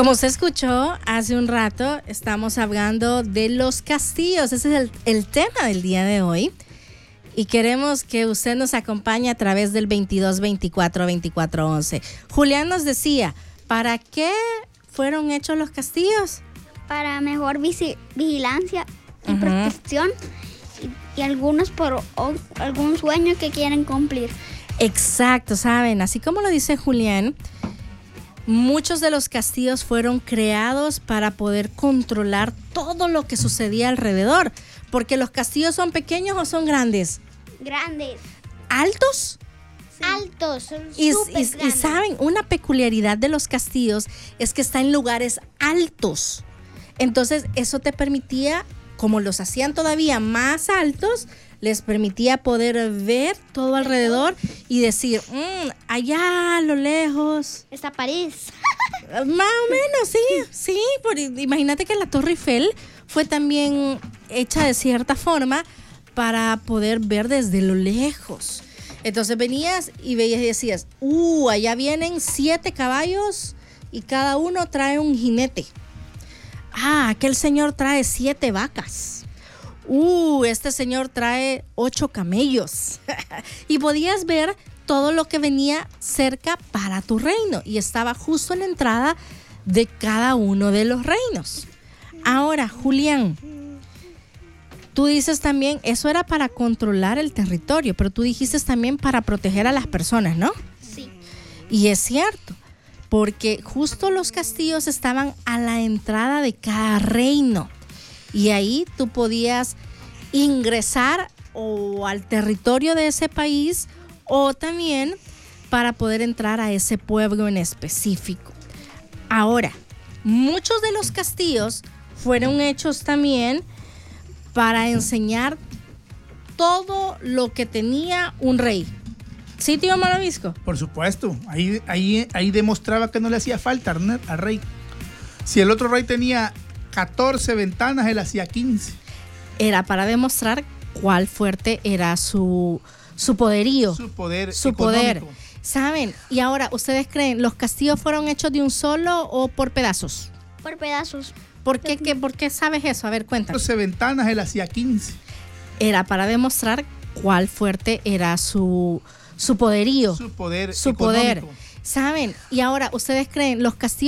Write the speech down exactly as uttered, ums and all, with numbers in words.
Como se escuchó hace un rato, estamos hablando de los castillos. Ese es el, el tema del día de hoy. Y queremos que usted nos acompañe a través del veintidós veinticuatro veinticuatro once. Julián nos decía, ¿para qué fueron hechos los castillos? Para mejor visi- vigilancia y uh-huh. protección y, y algunos por o, algún sueño que quieren cumplir. Exacto, saben, así como lo dice Julián, muchos de los castillos fueron creados para poder controlar todo lo que sucedía alrededor, porque los castillos son pequeños o son grandes. Grandes. ¿Altos? Sí. Altos, son Y, súper y, grandes. y saben, una peculiaridad de los castillos es que está en lugares altos. Entonces, eso te permitía, como los hacían todavía más altos, les permitía poder ver todo alrededor y decir, mmm, allá a lo lejos. Está París. Más o menos, sí, sí. Por, imagínate que la Torre Eiffel fue también hecha de cierta forma para poder ver desde lo lejos. Entonces venías y veías y decías, uh, allá vienen siete caballos y cada uno trae un jinete. Ah, aquel señor trae siete vacas. Uh, este señor trae ocho camellos. Y podías ver todo lo que venía cerca para tu reino y estaba justo en la entrada de cada uno de los reinos. Ahora, Julián, tú dices también, eso era para controlar el territorio, pero tú dijiste también para proteger a las personas, ¿no? Sí. Y es cierto, porque justo los castillos estaban a la entrada de cada reino. Y ahí tú podías ingresar o al territorio de ese país o también para poder entrar a ese pueblo en específico. Ahora, muchos de los castillos fueron hechos también para enseñar todo lo que tenía un rey. ¿Sí, tío Malvavisco? Por supuesto, ahí, ahí, ahí demostraba que no le hacía falta al, al rey. Si el otro rey tenía catorce ventanas, él hacía quince. Era para demostrar cuál fuerte era su, su poderío. Su poder Su económico. poder. ¿Saben? Y ahora, ¿ustedes creen, los castillos fueron hechos de un solo o por pedazos? Por pedazos. ¿Por qué, qué, ¿por qué sabes eso? A ver, cuéntame. catorce ventanas, él hacía quince. Era para demostrar cuál fuerte era su, su poderío. Su poder Su económico. poder. ¿Saben? Y ahora, ¿ustedes creen, los castillos